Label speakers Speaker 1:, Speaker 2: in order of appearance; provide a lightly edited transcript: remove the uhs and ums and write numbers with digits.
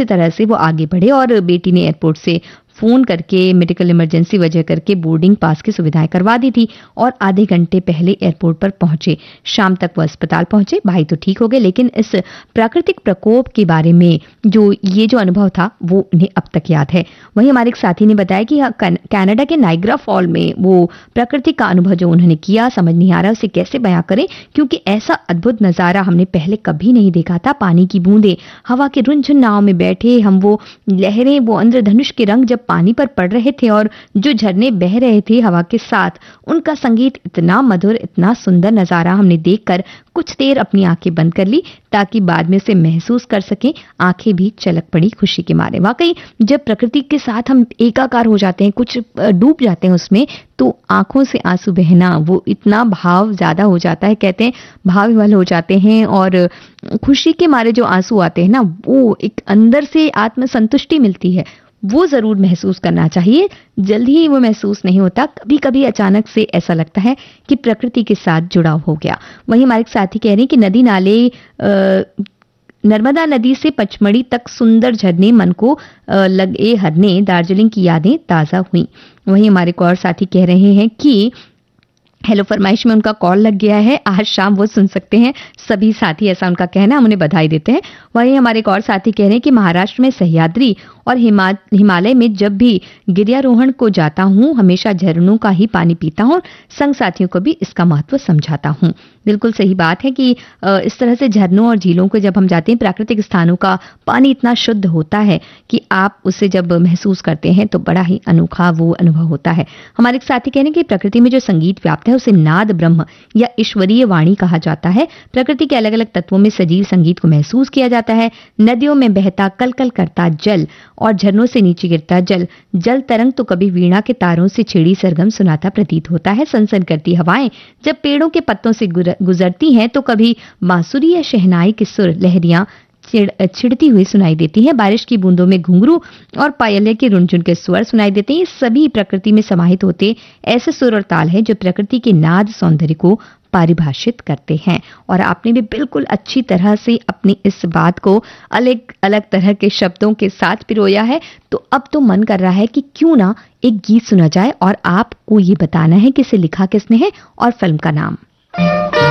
Speaker 1: उसी तरह से वो आगे बढ़े और बेटी ने एयरपोर्ट से फ़ोन करके मेडिकल इमरजेंसी वजह करके बोर्डिंग पास की सुविधाएं करवा दी थी और आधे घंटे पहले एयरपोर्ट पर पहुंचे। शाम तक वो अस्पताल पहुंचे, भाई तो ठीक हो गए, लेकिन इस प्राकृतिक प्रकोप के बारे में जो अनुभव था वो उन्हें अब तक याद है। वहीं हमारे एक साथी ने बताया कि कनाडा के नाइग्रा फॉल में वो प्रकृति का अनुभव जो उन्होंने किया, समझ नहीं आ रहा उसे कैसे बयां करें, क्योंकि ऐसा अद्भुत नज़ारा हमने पहले कभी नहीं देखा था। पानी की बूंदें, हवा के रुनझुन नाव में बैठे हम, वो लहरें, वो इंद्रधनुष के रंग जब पानी पर पड़ रहे थे और जो झरने बह रहे थे हवा के साथ, उनका संगीत इतना मधुर, इतना सुंदर नजारा हमने देखकर कुछ देर अपनी आंखें बंद कर ली ताकि बाद में उसे महसूस कर सकें। आंखें भी चलक पड़ी खुशी के मारे। वाकई जब प्रकृति के साथ हम एकाकार हो जाते हैं, कुछ डूब जाते हैं उसमें, तो आंखों से आंसू बहना, वो इतना भाव ज्यादा हो जाता है, कहते हैं भाव विह्वल हो जाते हैं और खुशी के मारे जो आंसू आते हैं ना, वो एक अंदर से आत्म संतुष्टि मिलती है, वो जरूर महसूस करना चाहिए। जल्दी ही वो महसूस नहीं होता, कभी कभी अचानक से ऐसा लगता है कि प्रकृति के साथ जुड़ाव हो गया। वहीं हमारे साथी कह रहे हैं कि नदी नाले, नर्मदा नदी से पचमढ़ी तक सुंदर झरने, मन को लगे हरने, दार्जिलिंग की यादें ताजा हुई। वहीं हमारे को और साथी कह रहे हैं कि हेलो फरमाइश में उनका कॉल लग गया है, आज शाम वो सुन सकते हैं सभी साथी, ऐसा उनका कहना, हम उन्हें बधाई देते हैं। वहीं हमारे एक और साथी कह रहे हैं कि महाराष्ट्र में सह्याद्री और हिमालय में जब भी गिरियारोहण को जाता हूँ, हमेशा झरनों का ही पानी पीता हूँ, संग साथियों को भी इसका महत्व समझाता हूँ। बिल्कुल सही बात है कि इस तरह से झरनों और झीलों को जब हम जाते हैं, प्राकृतिक स्थानों का पानी इतना शुद्ध होता है कि आप उसे जब महसूस करते हैं तो बड़ा ही अनोखा वो अनुभव होता है। हमारे एक साथी कह रहे हैं कि प्रकृति में जो संगीत व्याप्त है उसे नाद ब्रह्म या ईश्वरीय वाणी कहा जाता है। प्रकृति के अलग अलग तत्वों में सजीव संगीत को महसूस किया जाता है। नदियों में बहता कल कल करता जल और झरनों से नीचे गिरता जल, जल तरंग तो कभी वीणा के तारों से छिड़ी सरगम सुनाता प्रतीत होता है। सनसन करती हवाएं जब पेड़ों के पत्तों से गुजरती हैं तो कभी बांसुरी या शहनाई की सुर लहरियां छिड़ती हुई सुनाई देती है। बारिश की बूंदों में घुंघरू और पायले के रुनझुन के स्वर सुनाई देते हैं। ये सभी प्रकृति में समाहित होते ऐसे सुर और ताल हैं जो प्रकृति के नाद सौंदर्य को परिभाषित करते हैं। और आपने भी बिल्कुल अच्छी तरह से अपनी इस बात को अलग अलग तरह के शब्दों के साथ पिरोया है। तो अब तो मन कर रहा है कि क्यों ना एक गीत सुना जाए और आपको ये बताना है कि इसे लिखा किसने है और फिल्म का नाम।